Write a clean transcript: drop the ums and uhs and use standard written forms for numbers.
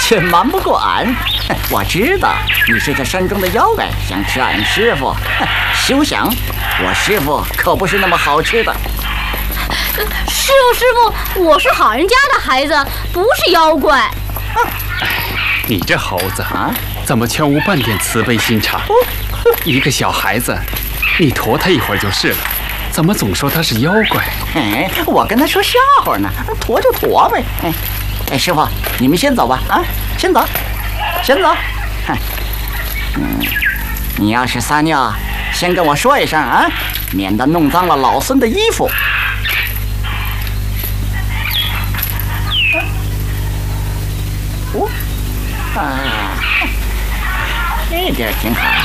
却瞒不过俺。我知道你是这山中的妖怪，想吃俺师傅。休想！我师傅可不是那么好吃的。 师傅，我是好人家的孩子，不是妖怪。 你这猴子啊，怎么全无半点慈悲心肠？一个小孩子，你驮他一会儿就是了，怎么总说他是妖怪？ 我跟他说笑话呢，驮就驮呗。师傅，你们先走吧，啊，先走。你要是撒尿，先跟我说一声啊，免得弄脏了老孙的衣服。这地儿挺好。